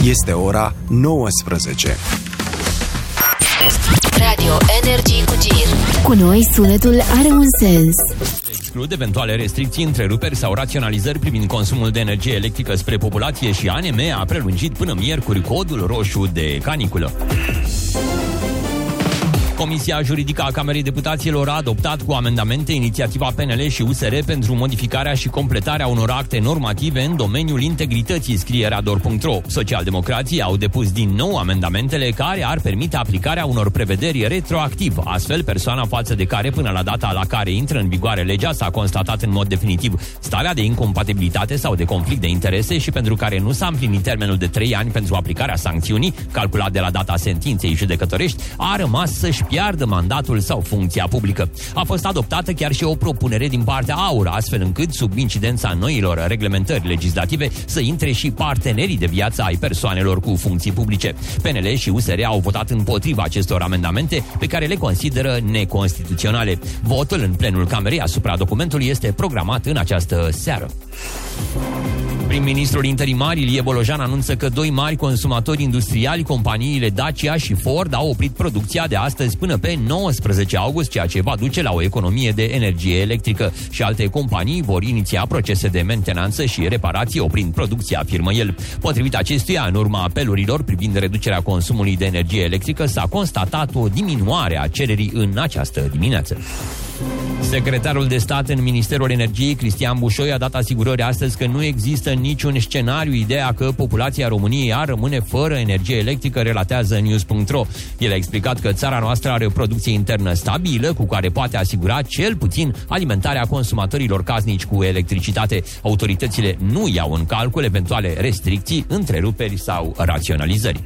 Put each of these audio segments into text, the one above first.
Este ora 19. Radio Energy cu Gir. Cu noi sunetul are un sens. Exclud eventuale restricții, întreruperi sau raționalizări privind consumul de energie electrică spre populație și ANM a prelungit până miercuri codul roșu de caniculă. Comisia Juridică a Camerei Deputaților a adoptat cu amendamente inițiativa PNL și USR pentru modificarea și completarea unor acte normative în domeniul integrității, scrie Rador.ro. Socialdemocrații au depus din nou amendamentele care ar permite aplicarea unor prevederi retroactiv. Astfel, persoana față de care până la data la care intră în vigoare legea s-a constatat în mod definitiv starea de incompatibilitate sau de conflict de interese și pentru care nu s-a împlinit termenul de 3 ani pentru aplicarea sancțiunii, calculat de la data sentinței judecătorești, a rămas să-și piardă mandatul sau funcția publică. A fost adoptată chiar și o propunere din partea AUR, astfel încât, sub incidența noilor reglementări legislative, să intre și partenerii de viață ai persoanelor cu funcții publice. PNL și USR au votat împotriva acestor amendamente, pe care le consideră neconstituționale. Votul în plenul Camerei asupra documentului este programat în această seară. Prim-ministrul interimar Ilie Bolojan anunță că 2 mari consumatori industriali, companiile Dacia și Ford, au oprit producția de astăzi până pe 19 august, ceea ce va duce la o economie de energie electrică, și alte companii vor iniția procese de mentenanță și reparații oprind producția, afirmă el. Potrivit acestuia, în urma apelurilor privind reducerea consumului de energie electrică, s-a constatat o diminuare a cererii în această dimineață. Secretarul de stat în Ministerul Energiei, Cristian Bușoi, a dat asigurări astăzi că nu există niciun scenariu ideea că populația României ar rămâne fără energie electrică, relatează News.ro. El a explicat că țara noastră are o producție internă stabilă, cu care poate asigura cel puțin alimentarea consumatorilor casnici cu electricitate. Autoritățile nu iau în calcul eventuale restricții, întreruperi sau raționalizări.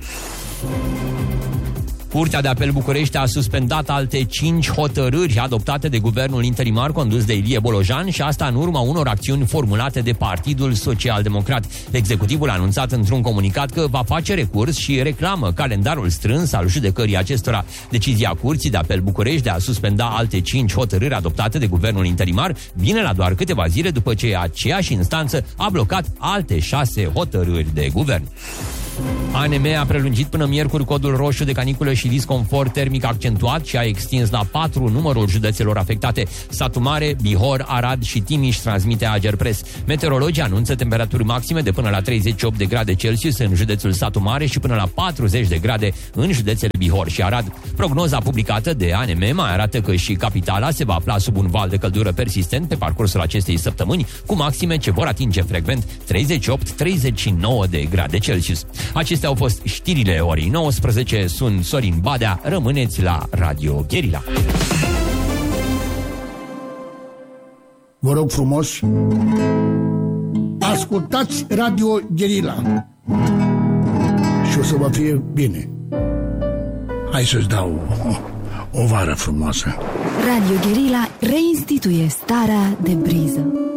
Curtea de Apel București a suspendat alte 5 hotărâri adoptate de guvernul interimar condus de Ilie Bolojan, și asta în urma unor acțiuni formulate de Partidul Social-Democrat. Executivul a anunțat într-un comunicat că va face recurs și reclamă calendarul strâns al judecării acestora. Decizia Curții de Apel București de a suspenda alte 5 hotărâri adoptate de guvernul interimar vine la doar câteva zile după ce aceeași instanță a blocat alte 6 hotărâri de guvern. ANM a prelungit până miercuri codul roșu de caniculă și disconfort termic accentuat și a extins la 4 numărul județelor afectate. Satu Mare, Bihor, Arad și Timiș, transmite Agerpres. Meteorologii anunță temperaturi maxime de până la 38 de grade Celsius în județul Satu Mare și până la 40 de grade în județele Bihor și Arad. Prognoza publicată de ANM mai arată că și capitala se va afla sub un val de căldură persistent pe parcursul acestei săptămâni, cu maxime ce vor atinge frecvent 38-39 de grade Celsius. Acestea au fost știrile orei 19. Sunt Sorin Badea. Rămâneți la Radio Guerilla. Vă rog frumos, ascultați Radio Guerilla și o să vă fie bine. Hai să-ți dau o vară frumoasă. Radio Guerilla reinstituie starea de briză.